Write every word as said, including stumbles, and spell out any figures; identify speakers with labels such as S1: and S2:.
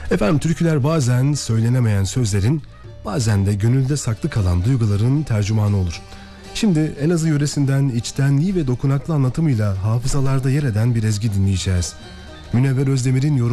S1: Efendim, türküler bazen söylenemeyen sözlerin, bazen de gönülde saklı kalan duyguların tercümanı olur. Şimdi Elazığ yöresinden içtenliği ve dokunaklı anlatımıyla hafızalarda yer eden bir ezgi dinleyeceğiz. Münevver Özdemir'in yorumu